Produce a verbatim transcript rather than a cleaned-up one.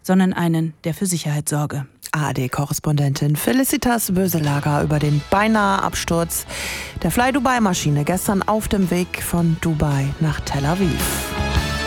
sondern einen, der für Sicherheit sorge. A R D-Korrespondentin Felicitas Böselager über den beinahe Absturz der Fly-Dubai-Maschine gestern auf dem Weg von Dubai nach Tel Aviv.